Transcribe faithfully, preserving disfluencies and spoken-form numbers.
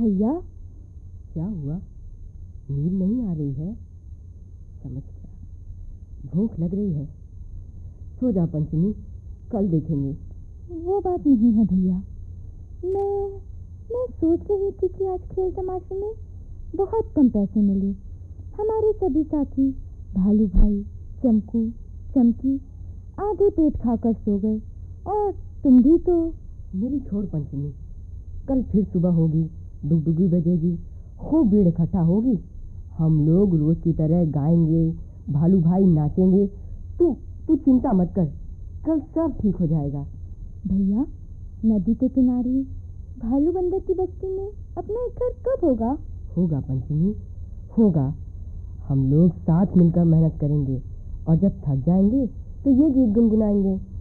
भैया क्या हुआ? नींद नहीं आ रही है? समझ गया, भूख लग रही है। सो जा पंचमी, कल देखेंगे। वो बात नहीं है भैया। मैं मैं सोच रही थी कि आज खेल तमाशे में बहुत कम पैसे मिले। हमारे सभी साथी भालू भाई, चमकू, चमकी आधे पेट खाकर सो गए और तुम भी तो। मेरी छोड़ पंचमी, कल फिर सुबह होगी, डुगडुगी बजेगी, खूब भीड़ इकट्ठा होगी। हम लोग रोज की तरह गाएंगे, भालू भाई नाचेंगे। तू तू चिंता मत कर, कल सब ठीक हो जाएगा। भैया, नदी के किनारे भालू बंदर की बस्ती में अपना एक घर कब होगा? होगा पंचमी, होगा। हम लोग साथ मिलकर मेहनत करेंगे और जब थक जाएंगे तो ये गीत गुनगुनाएंगे।